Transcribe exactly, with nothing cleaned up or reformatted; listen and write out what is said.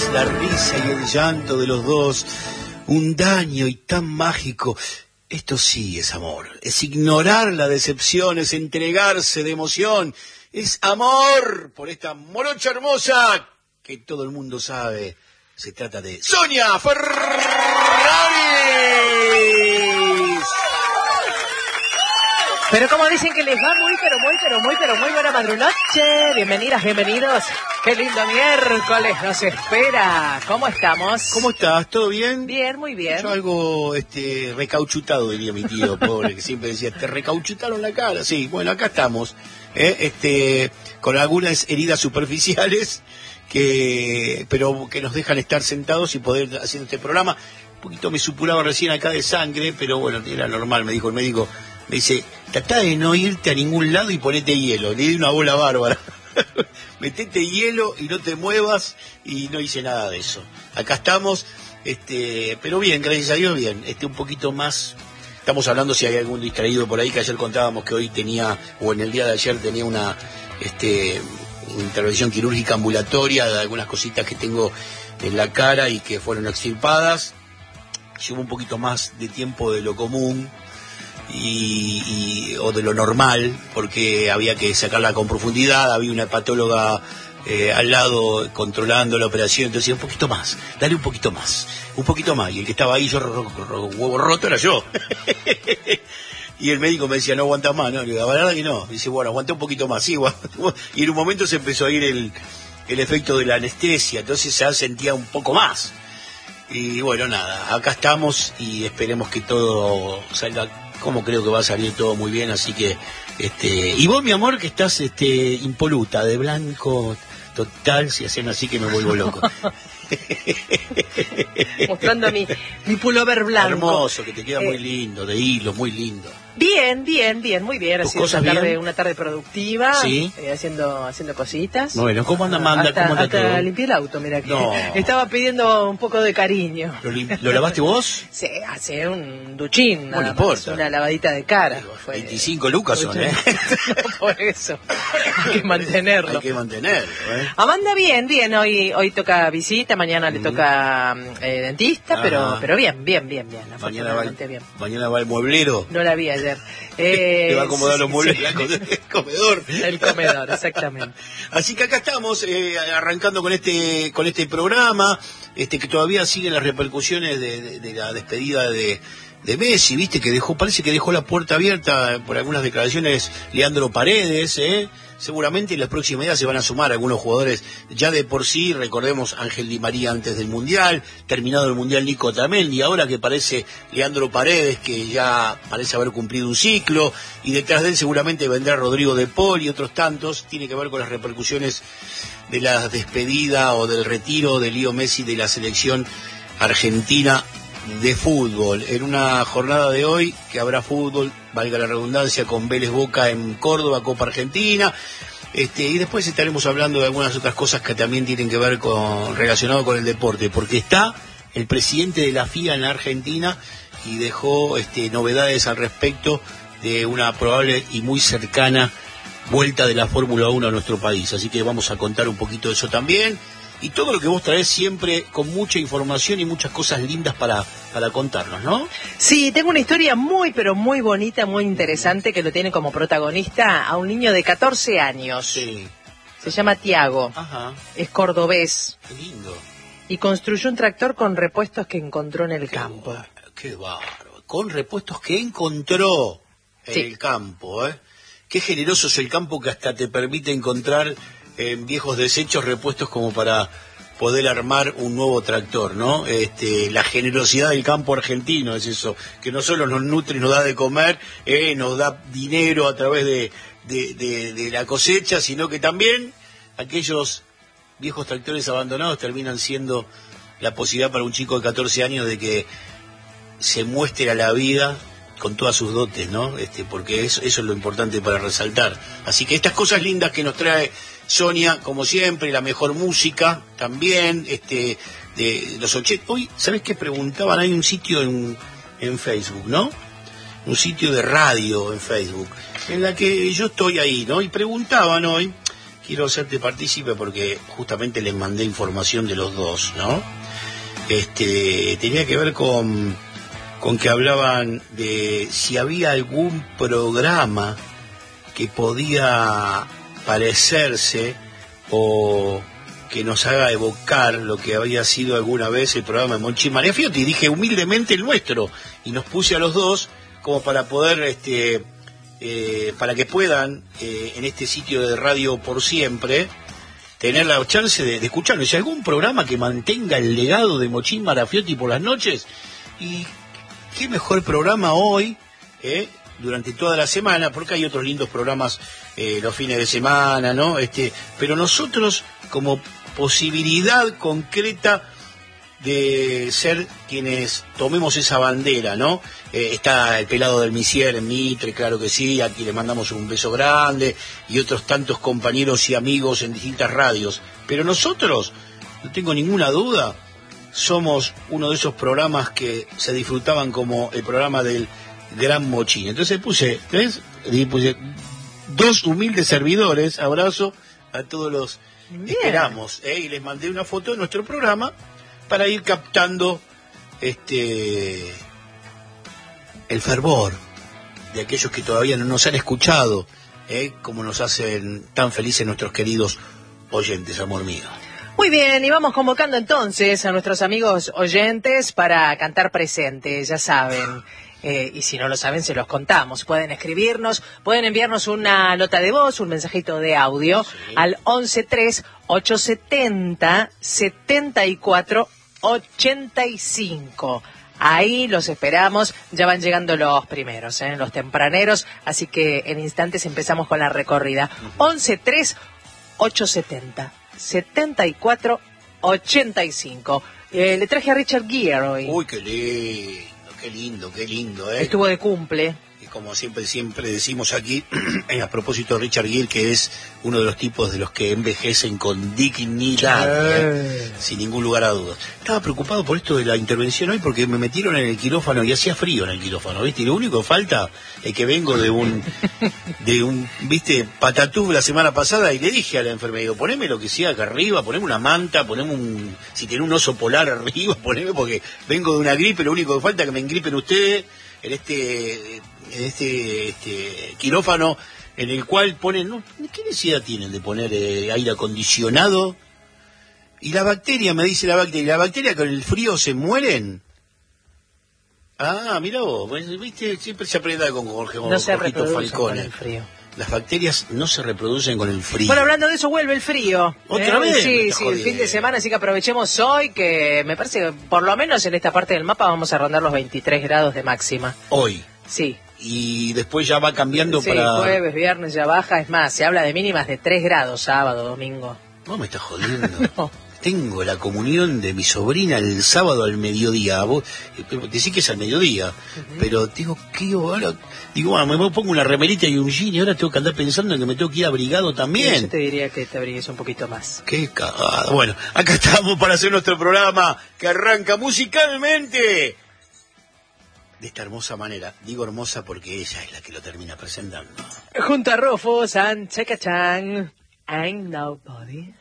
la risa y el llanto de los dos, un daño y tan mágico. Esto sí es amor, es ignorar la decepción, es entregarse de emoción, es amor por esta morocha hermosa que todo el mundo sabe. Se trata de Sonia Ferraris. Pero como dicen que les va muy, pero muy, pero muy, pero muy buena madrunoche. Bienvenidas, bienvenidos. Qué lindo miércoles nos espera. ¿Cómo estamos? ¿Cómo estás? ¿Todo bien? Bien, muy bien. Yo algo este, recauchutado, diría mi tío, pobre, que siempre decía, te recauchutaron la cara. Sí, bueno, acá estamos, ¿eh? este, con algunas heridas superficiales, que pero que nos dejan estar sentados y poder hacer este programa. Un poquito me supuraba recién acá de sangre, pero bueno, era normal, me dijo el médico. Me dice, tratá de no irte a ningún lado y ponete hielo. Le di una bola bárbara. Metete hielo y no te muevas, y no hice nada de eso. Acá estamos, este, pero bien, gracias a Dios, bien. Este, un poquito más, estamos hablando si hay algún distraído por ahí, que ayer contábamos que hoy tenía, o en el día de ayer tenía una este, intervención quirúrgica ambulatoria de algunas cositas que tengo en la cara y que fueron extirpadas. Llevo un poquito más de tiempo de lo común. Y, y, o de lo normal, porque había que sacarla con profundidad, había una hepatóloga eh, al lado controlando la operación, entonces un poquito más, dale un poquito más, un poquito más, y el que estaba ahí, yo, ro, ro, ro, huevo roto, era yo. Y el médico me decía, no aguantas más, no, le digo, la verdad que no, dice, bueno, aguanté un poquito más, sí, y en un momento se empezó a ir el, el efecto de la anestesia, entonces ya sentía un poco más. Y bueno, nada, acá estamos y esperemos que todo salga como creo que va a salir todo muy bien, así que este y vos, mi amor, que estás este impoluta, de blanco total, si hacen así que me vuelvo loco. Mostrando mi, mi pullover blanco. Hermoso, que te queda eh, muy lindo, de hilo, muy lindo. Bien, bien, bien, muy bien. Ha sido una tarde, una tarde productiva, ¿sí? eh, haciendo haciendo cositas. Bueno, ¿cómo anda Amanda? Hasta, ¿Cómo anda hasta todo? limpié el auto, mira que no. estaba pidiendo un poco de cariño. ¿Lo, ¿Lo lavaste vos? Sí, hace un duchín, no nada importa. Más, una lavadita de cara. Fue veinticinco lucas son, ¿eh? No, por eso, hay que mantenerlo. Hay que mantenerlo, ¿eh? Amanda, bien, bien, hoy hoy toca visita, mañana mm. le toca eh, dentista, ah. pero pero bien, bien, bien, bien. Mañana va, el, bien. mañana va el mueblero. No la vi ayer. Eh, Te va a acomodar sí, los muebles, sí. El comedor. El comedor, exactamente. Así que acá estamos, eh, arrancando con este con este programa, este que todavía siguen las repercusiones de, de, de la despedida de, de Messi, viste, que dejó, parece que dejó la puerta abierta por algunas declaraciones Leandro Paredes, eh. Seguramente en las próximas días se van a sumar algunos jugadores ya de por sí, recordemos Ángel Di María antes del Mundial, terminado el Mundial Nico Otamendi, ahora que parece Leandro Paredes, que ya parece haber cumplido un ciclo, y detrás de él seguramente vendrá Rodrigo de Paul y otros tantos. Tiene que ver con las repercusiones de la despedida o del retiro de Leo Messi de la selección argentina de fútbol. En una jornada de hoy que habrá fútbol, valga la redundancia, con Vélez Boca en Córdoba, Copa Argentina, este y después estaremos hablando de algunas otras cosas que también tienen que ver con relacionado con el deporte, porque está el presidente de la F I A en la Argentina y dejó este novedades al respecto de una probable y muy cercana vuelta de la Fórmula uno a nuestro país, así que vamos a contar un poquito de eso también. Y todo lo que vos traés siempre con mucha información y muchas cosas lindas para, para contarnos, ¿no? Sí, tengo una historia muy, pero muy bonita, muy interesante, que lo tiene como protagonista a un niño de catorce años. Sí. Se llama Tiago. Ajá. Es cordobés. Qué lindo. Y construyó un tractor con repuestos que encontró en el qué campo. Bar, qué bárbaro. Con repuestos que encontró en sí. el campo, ¿eh? Qué generoso es el campo, que hasta te permite encontrar en viejos desechos repuestos como para poder armar un nuevo tractor, ¿no? Este, la generosidad del campo argentino es eso, que no solo nos nutre y nos da de comer, eh, nos da dinero a través de, de, de, de la cosecha, sino que también aquellos viejos tractores abandonados terminan siendo la posibilidad para un chico de catorce años de que se muestre a la vida con todas sus dotes, ¿no? Este, porque eso, eso es lo importante para resaltar. Así que estas cosas lindas que nos trae Sonia, como siempre, la mejor música también, este, de los ochenta. Hoy, ¿sabes qué preguntaban? Hay un sitio en, en Facebook, ¿no? Un sitio de radio en Facebook, en la que yo estoy ahí, ¿no? Y preguntaban hoy, quiero hacerte partícipe porque justamente les mandé información de los dos, ¿no? Este, tenía que ver con, con que hablaban de si había algún programa que podía parecerse o que nos haga evocar lo que había sido alguna vez el programa de Monchi María Fiotti, y dije humildemente el nuestro, y nos puse a los dos como para poder, este, eh, para que puedan, eh, en este sitio de Radio por Siempre, tener la chance de, de escucharlo. Si hay algún programa que mantenga el legado de Mochín Marafiotti por las noches, y qué mejor programa hoy, eh, durante toda la semana, porque hay otros lindos programas eh, los fines de semana, ¿no? Este, pero nosotros, como posibilidad concreta de ser quienes tomemos esa bandera, ¿no? Eh, está el pelado del Misier en Mitre, claro que sí, aquí le mandamos un beso grande, y otros tantos compañeros y amigos en distintas radios. Pero nosotros, no tengo ninguna duda, somos uno de esos programas que se disfrutaban como el programa del Gran Mochín. Entonces puse, ¿ves? Y puse dos humildes servidores, abrazo a todos los Bien. Esperamos, ¿eh? Y les mandé una foto de nuestro programa para ir captando este el fervor de aquellos que todavía no nos han escuchado, ¿eh? Como nos hacen tan felices nuestros queridos oyentes, amor mío. Muy bien, y vamos convocando entonces a nuestros amigos oyentes para cantar presente, ya saben. Eh, y si no lo saben, se los contamos. Pueden escribirnos, pueden enviarnos una nota de voz, un mensajito de audio, sí, al once tres ochocientos setenta setenta y cuatro ochenta y cinco. Ahí los esperamos, ya van llegando los primeros, ¿eh? Los tempraneros, así que en instantes empezamos con la recorrida. Uh-huh. once tres ochocientos setenta setenta y cuatro ochenta y cinco. Eh, le traje a Richard Gere hoy. Uy, qué lindo. Qué lindo, qué lindo, ¿eh? Estuvo de cumple. Y como siempre, siempre decimos aquí, a propósito de Richard Gere, que es uno de los tipos de los que envejecen con dignidad, ¿eh? Sin ningún lugar a dudas. Estaba preocupado por esto de la intervención hoy porque me metieron en el quirófano y hacía frío en el quirófano, ¿viste? Y lo único que falta es que vengo de un, de un, ¿viste? Patatú la semana pasada, y le dije a la enfermera, digo, poneme lo que sea acá arriba, poneme una manta, poneme un, si tiene un oso polar arriba, poneme, porque vengo de una gripe, lo único que falta es que me engripen ustedes en este, en este, este quirófano en el cual ponen, ¿no? ¿Qué necesidad tienen de poner eh, aire acondicionado? Y la bacteria, me dice la bacteria, ¿la bacteria con el frío se mueren? Ah, mira vos, viste, siempre se aprende con Jorge, no se Jorgito Falcone. Con el frío. Las bacterias no se reproducen con el frío. Bueno, hablando de eso, vuelve el frío. ¿Otra ¿eh? vez? Sí, sí, el fin de semana, así que aprovechemos hoy, que me parece que por lo menos en esta parte del mapa vamos a rondar los veintitrés grados de máxima. Hoy. Sí. Y después ya va cambiando sí, para... jueves, viernes ya baja, es más, se habla de mínimas de tres grados sábado, domingo. Vos me estás jodiendo. No. Tengo la comunión de mi sobrina el sábado al mediodía. Vos decís que es al mediodía, uh-huh. Pero digo, ¿qué ahora? Digo, bueno, me pongo una remerita y un jean y ahora tengo que andar pensando en que me tengo que ir abrigado también. Sí, yo te diría que te abrigues un poquito más. Qué cagada. Bueno, acá estamos para hacer nuestro programa que arranca musicalmente de esta hermosa manera. Digo hermosa porque ella es la que lo termina presentando. Junto a Rufus and Cheka Chan, Ain't Nobody.